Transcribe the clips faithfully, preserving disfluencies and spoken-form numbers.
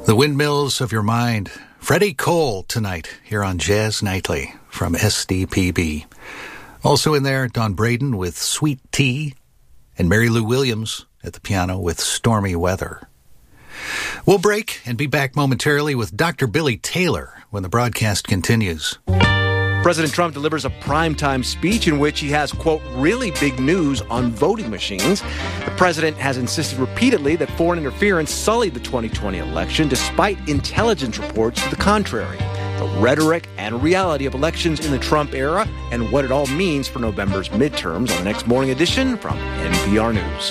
The Windmills of Your Mind. Freddie Cole tonight here on Jazz Nightly from S D P B. Also in there, Don Braden with Sweet Tea and Mary Lou Williams at the piano with Stormy Weather. We'll break and be back momentarily with Doctor Billy Taylor when the broadcast continues. President Trump delivers a primetime speech in which he has, quote, really big news on voting machines. The president has insisted repeatedly that foreign interference sullied the twenty twenty election, despite intelligence reports to the contrary. The rhetoric and reality of elections in the Trump era and what it all means for November's midterms on the next morning edition from N P R News.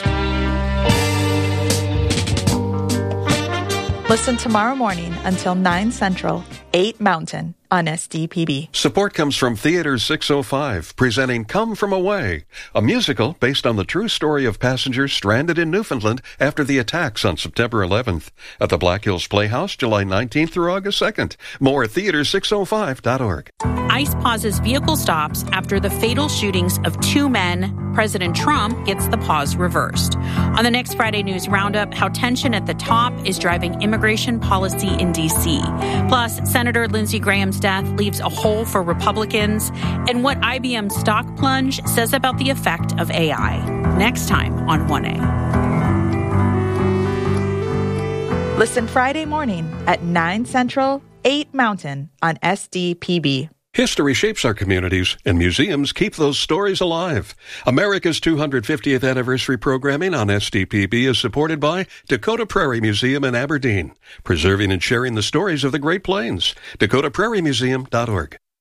Listen tomorrow morning until nine Central, eight Mountain on S D P B. Support comes from Theater six oh five, presenting Come From Away, a musical based on the true story of passengers stranded in Newfoundland after the attacks on September eleventh. At the Black Hills Playhouse, July nineteenth through August second. More at theater six oh five dot org. ICE pauses vehicle stops after the fatal shootings of two men. President Trump gets the pause reversed. On the next Friday News Roundup, how tension at the top is driving immigration policy in D C. Plus, Senator Lindsey Graham's death leaves a hole for Republicans, and what I B M stock plunge says about the effect of A I. Next time on one A. Listen Friday morning at nine Central, eight Mountain on S D P B. History shapes our communities, and museums keep those stories alive. America's two hundred fiftieth anniversary programming on S D P B is supported by Dakota Prairie Museum in Aberdeen, preserving and sharing the stories of the Great Plains. dakota prairie museum dot org.